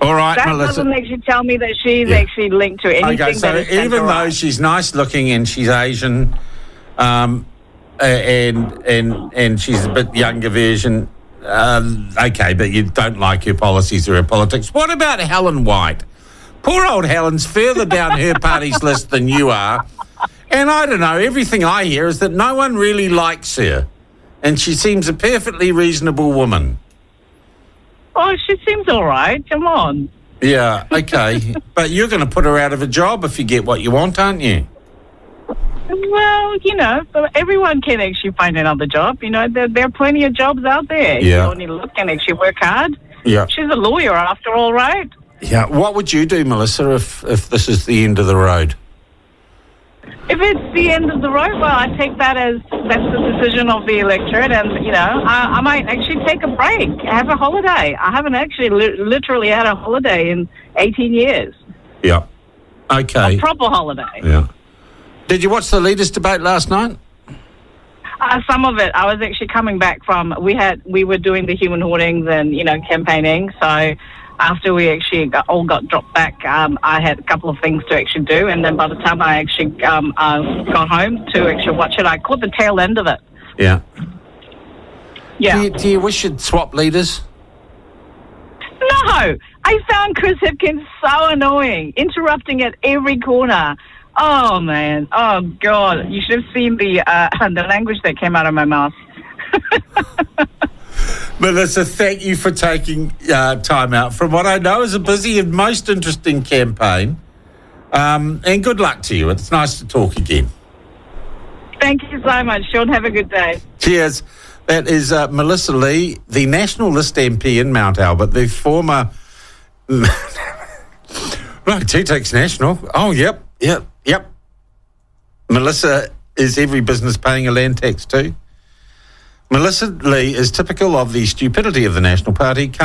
All right, That Melissa. doesn't actually tell me that she's actually linked to anything Okay, so that is even though centre-right. she's nice looking and she's Asian, and she's a bit younger version, okay, but you don't like her policies or her politics. What about Helen White? Poor old Helen's further down her party's list than you are. And I don't know, everything I hear is that no one really likes her. And she seems a perfectly reasonable woman. Oh, she seems all right. Come on. Yeah, okay. But you're going to put her out of a job if you get what you want, aren't you? Well, everyone can actually find another job. There are plenty of jobs out there. Yeah. You only look and actually work hard. Yeah. She's a lawyer after all, right? Yeah. What would you do, Melissa, if this is the end of the road? If it's the end of the road, well, I take that as that's the decision of the electorate, and I might actually take a break, have a holiday. I haven't actually literally had a holiday in 18 years. Yeah. Okay. A proper holiday. Yeah. Did you watch the leaders' debate last night? Some of it. I was actually coming back from. We were doing the human hoardings and campaigning. So after we actually all got dropped back, I had a couple of things to actually do, and then by the time I actually got home to actually watch it, I caught the tail end of it. Yeah. Yeah. Do you wish you'd swap leaders? No, I found Chris Hipkins so annoying, interrupting at every corner. Oh man, oh God, you should have seen the language that came out of my mouth. Melissa, thank you for taking time out from what I know is a busy and most interesting campaign. And good luck to you. It's nice to talk again. Thank you so much, Sean. Have a good day. Cheers. That is Melissa Lee, the National List MP in Mount Albert, the former... Right, T-Tex National. Oh, yep. Melissa is every business paying a land tax too. Melissa Lee is typical of the stupidity of the National Party.